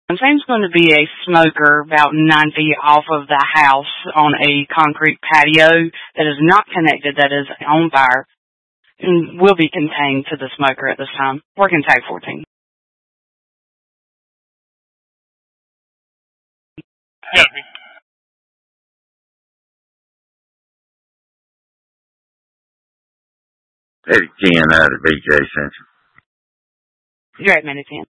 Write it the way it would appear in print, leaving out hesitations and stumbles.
Seems going to be a smoker about 9 feet off of the house on a concrete patio that is not connected, that is on fire, and will be contained to the smoker at this time. Working tag 14. Yeah. Eddie 10 out of BJ Central. You're at minute 10.